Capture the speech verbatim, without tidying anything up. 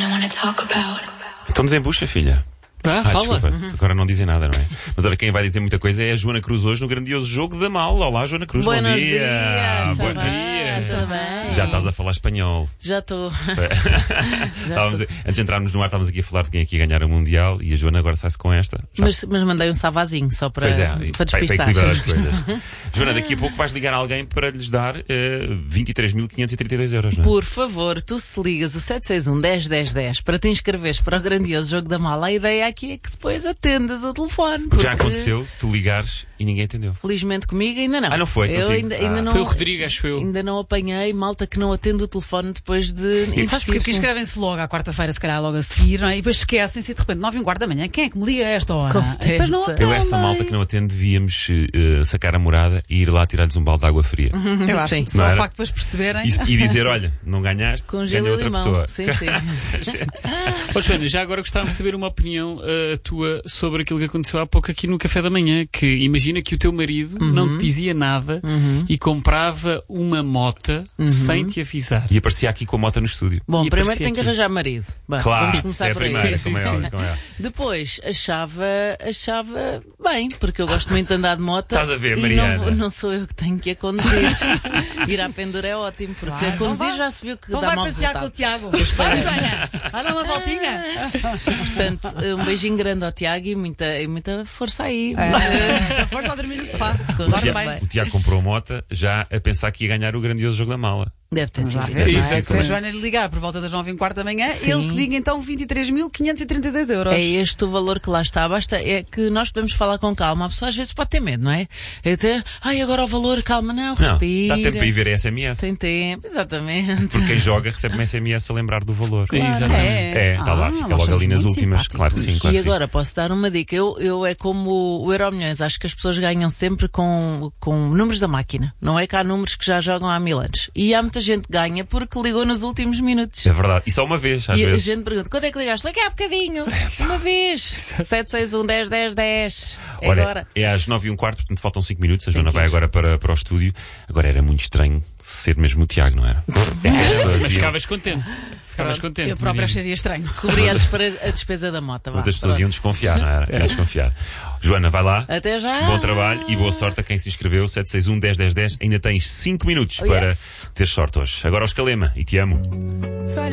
I want to talk about. Então desembucha, filha. Ah, Ah, fala. desculpa, agora não dizem nada, não é? Mas olha, quem vai dizer muita coisa é a Joana Cruz hoje no grandioso Jogo da Mala. Olá, Joana Cruz, Buenos bom dia. dias, Bom tá bem, dia. tudo bem? Já estás a falar espanhol. Já estou. Estávamos a- Antes de entrarmos no ar, estávamos aqui a falar de quem aqui ia ganhar o Mundial e a Joana agora sai-se com esta. Já- Mas, mas mandei um savazinho só para, Pois é, para para, para despistar. equilibrar as coisas. Joana, daqui a pouco vais ligar a alguém para lhes dar eh, vinte e três mil quinhentos e trinta e dois euros, não é? Por favor, tu se ligas o sete seis um, dez, dez, dez para te inscreveres para o grandioso Jogo da Mala, a ideia aqui é que depois atendas o telefone. Porque já aconteceu, tu ligares e ninguém atendeu. Felizmente comigo ainda não. Ah, não foi Eu contigo? ainda, ainda Ah. não. Foi o Rodrigo, acho eu. Ainda não apanhei malta que não atende o telefone depois de Sabes porquê? insistir. Porque inscrevem-se logo à quarta-feira, se calhar logo a seguir, não é? E depois esquecem-se e de repente, nove e um quarto da manhã, quem é que me liga a esta hora? Com E depois não certeza. Eu, essa malta que não atende, devíamos eh, sacar a morada e ir lá tirar-lhes um balde de água fria. Eu acho Sim. que só Não o era? facto de depois perceberem. E, e dizer, olha, não ganhaste, Com ganha gelo e outra limão. pessoa. Sim, sim. Ó, Joana, já agora gostávamos de saber uma opinião uh, tua sobre aquilo que aconteceu há pouco aqui no Café da Manhã, que imagina que o teu marido não te dizia nada e comprava uma mota sem te avisar. E aparecia aqui com a moto no estúdio. Bom, E primeiro aparecia tem que aqui. arranjar marido. Bem, Claro, vamos começar é a por aí. primeira, Sim, como é sim, óbvio, como é óbvio. Depois achava, achava bem, porque eu gosto muito de andar de moto. Estás a ver, e Mariana? não, vou- não sou eu que tenho que a conduzir. Ir à pendura é ótimo, porque Vai, a conduzir então já vai. se viu que Então dá vai mau passear com o resultado. Tiago. Vai, Joana. Vai dar uma voltinha. Portanto, um beijinho grande ao Tiago e muita, e muita força aí. É, força a dormir no sofá. O Dorme Tiago, bem. o Tiago comprou a moto já a pensar que ia ganhar o grandioso Jogo da Mala. Deve ter sido Já isso. vês, Sim, não é? sim, Se também. a Joana lhe ligar por volta das nove e quarto da manhã, Sim. ele que diga então vinte e três mil quinhentos e trinta e dois euros. É este o valor que lá está. Basta é que nós podemos falar com calma. A pessoa às vezes pode ter medo, não é? É até, ai, agora o valor, calma, não, Não, respira. dá tempo para ir ver a S M S. Tem tempo, exatamente. Porque quem joga recebe uma S M S a lembrar do valor. Claro. Exatamente. É, está lá, Ah, fica nós logo ali somos nas muito últimas. simpáticos. Claro que sim, claro E que sim. agora posso dar uma dica. Eu, eu é como o Euromilhões. Acho que as pessoas ganham sempre com, com números da máquina. Não é que há números que já jogam há mil anos. E há muita gente que ganha porque ligou nos últimos minutos. É verdade. E só uma vez, às E a vezes. gente pergunta, quando é que ligaste? Liguei há bocadinho. Uma vez. sete seis um, dez, dez, dez. É Olha, agora. é às nove e um quarto, portanto faltam cinco minutos. A Joana que vai ir. agora para, para o estúdio. Agora era muito estranho ser mesmo o Tiago, não era? É que as pessoas Mas iam- ficavas contente. Ficavas contente. Eu própria Mariana. acharia estranho. Cobria a despesa, a despesa da moto. vá. Mas as pessoas iam desconfiar, não era? Iam desconfiar. Joana, vai lá. Até já. Bom trabalho e boa sorte a quem se inscreveu. sete seis um, dez, dez, dez. Ainda tens cinco minutos Oh, para yes. ter sorte hoje. Agora ao Escalema e te amo.